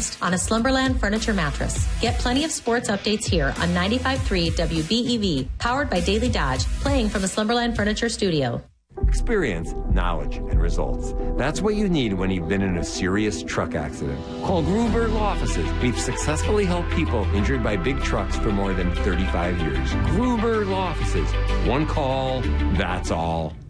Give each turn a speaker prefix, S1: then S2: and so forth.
S1: rest on a Slumberland furniture mattress. Get plenty of sports updates here on 95.3 WBEV, powered by Daily Dodge, playing from the Slumberland Furniture Studio.
S2: Experience, knowledge, and results. That's what you need when you've been in a serious truck accident. Call Gruber Law Offices. We've successfully helped people injured by big trucks for more than 35 years. Gruber Law Offices. One call, that's all.